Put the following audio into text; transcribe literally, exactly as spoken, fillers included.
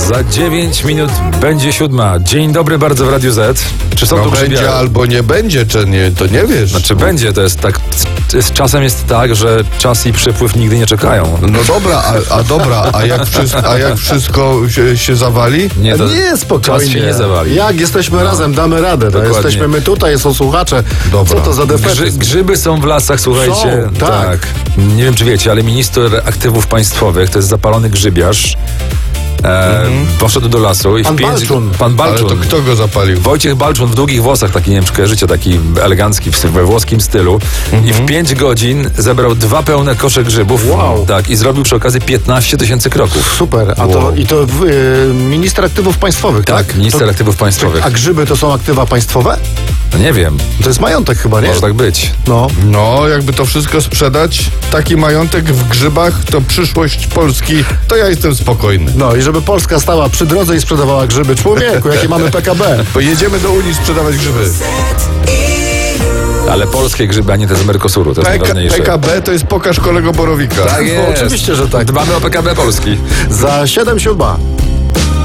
Za dziewięć minut będzie siódma. Dzień dobry bardzo w Radiu Z. Czy są No tu będzie grzybiary? albo nie będzie, czy nie, to nie wiesz. Znaczy będzie, to jest tak. Z czasem jest tak, że czas i przypływ nigdy nie czekają. No dobra, a, a dobra, a jak wszystko, a jak wszystko się, się zawali? Nie, to Nie, spokojnie. czas się nie zawali. Jak jesteśmy razem, damy radę. No, Dokładnie. jesteśmy my tutaj, są słuchacze. Dobra. Co to za Grzy, defetyzm? grzyby są w lasach, słuchajcie. Są, tak. Nie wiem, czy wiecie, ale minister aktywów państwowych to jest zapalony grzybiarz. E, Poszedł do lasu i Pan w pięć... Balczun. Pan Ale Balczun. to kto go zapalił? Wojciech Balczun w długich włosach, taki, nie wiem, czy kojarzycie, taki elegancki, w, we włoskim stylu. I w pięć godzin zebrał dwa pełne kosze grzybów. Wow. Tak, i zrobił przy okazji piętnaście tysięcy kroków. Super. A to, Wow. i to y, minister aktywów państwowych, tak? Tak, minister to, aktywów państwowych. A grzyby to są aktywa państwowe? No nie wiem, To jest majątek chyba, nie? może tak być. No. No, jakby to wszystko sprzedać, taki majątek w grzybach, to przyszłość Polski, to ja jestem spokojny. No i żeby Polska stała przy drodze i sprzedawała grzyby. Człowieku, jakie mamy P K B. Bo jedziemy do Unii sprzedawać grzyby. Ale polskie grzyby, a nie te z Mercosuru, to jest P K, najważniejsze. P K B to jest pokaż kolego Borowika. Tak No, jest. oczywiście, że tak. Dbamy o P K B Polski. Za siedem siódma.